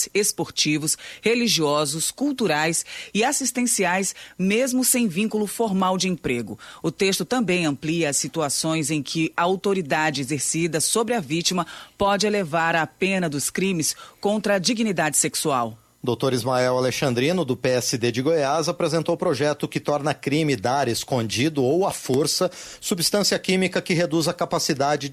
sociais, esportivos, religiosos, culturais e assistenciais, mesmo sem vínculo formal de emprego. O texto também amplia as situações em que a autoridade exercida sobre a vítima pode elevar a pena dos crimes contra a dignidade sexual. Dr. Ismael Alexandrino, do PSD de Goiás, apresentou o projeto que torna crime dar escondido ou à força substância química que reduz a capacidade